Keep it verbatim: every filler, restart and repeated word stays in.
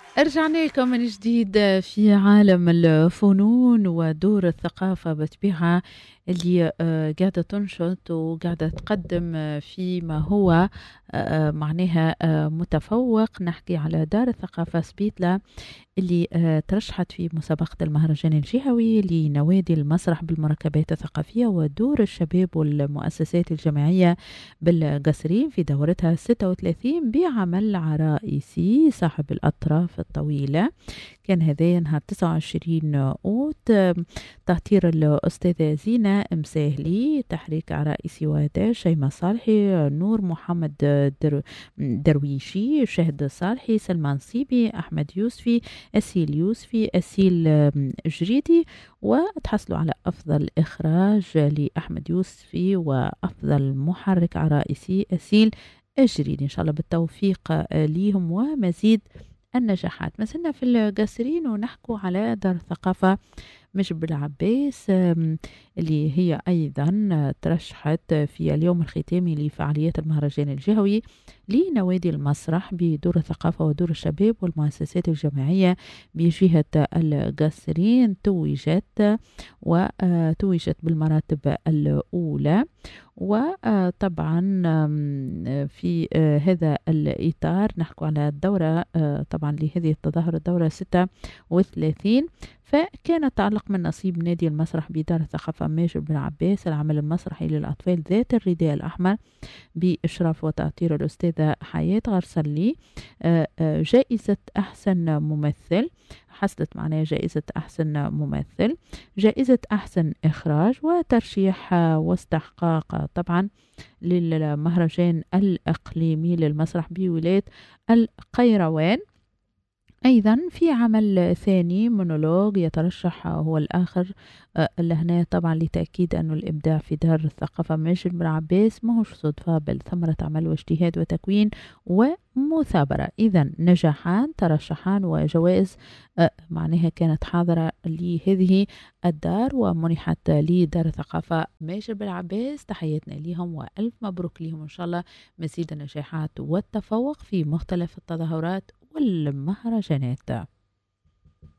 رجعنا لكم من جديد في عالم الفنون ودور الثقافة بطبيعة اللي آه، قاعدة تنشط وقاعدة تقدم آه، فيما هو آه، معناها آه، متفوق. نحكي على دار الثقافة سبيتلا اللي آه، ترشحت في مسابقة المهرجان الجهوي لنوادي المسرح بالمركبات الثقافية ودور الشباب والمؤسسات الجامعية بالقصرين في دورتها ستة وثلاثين بعمل عرائسي صاحب الأطراف الطويلة. كان هذا نهار تسعة وعشرين أوت. آم، تهطير الأستاذة زينة مساهلي، تحريك عرائسي وهذا شيماء صالحي، نور محمد در درويشي، شهد صالحي، سلمان صيبي، أحمد يوسفي، أسيل يوسفي، أسيل آم، جريدي. وتحصلوا على أفضل إخراج لأحمد يوسفي وأفضل محرك عرائسي أسيل الجريدي. إن شاء الله بالتوفيق آه، ليهم ومزيد النجاحات. ما زلنا في القاسرين ونحكوا على دار الثقافة مش بالعباس، آم، اللي هي أيضا ترشحت في اليوم الختامي لفعاليات المهرجان الجهوي لنوادي المسرح بدور الثقافة ودور الشباب والمؤسسات الجامعية بجهة القاسرين. توجت وتوجت بالمراتب الأولى. وطبعا آم، في آه، هذا الإطار نحكي على الدورة آه، طبعا لهذه التظاهرة الدورة ستة وثلاثين. فكان تعلق من نصيب نادي المسرح بدار الثقافة ماجد بن عباس العمل المسرحي للأطفال ذات الرداء الأحمر بإشراف وتعطير الأستاذة حياة غرسلي. آه، آه، جائزة أحسن ممثل، حصلت معنا جائزة أحسن ممثل، جائزة أحسن إخراج، وترشيح آه، واستحقاق آه، طبعا للمهرجان الإقليمي للمسرح بولاية القيروان. أيضا في عمل ثاني مونولوج يترشح هو الآخر آه، لهنا طبعا لتأكيد أنه الإبداع في دار الثقافة ماجد بن عباس ماهوش صدفة بل ثمرة عمل واجتهاد وتكوين ومثابرة. إذا نجاحان ترشحان وجوائز آه، معناها كانت حاضرة لهذه الدار ومنحت لدار الثقافة ماجد بن عباس. تحياتنا لهم وألف مبروك لهم، إن شاء الله مزيد النجاحات والتفوق في مختلف التظاهرات والمهرجانات.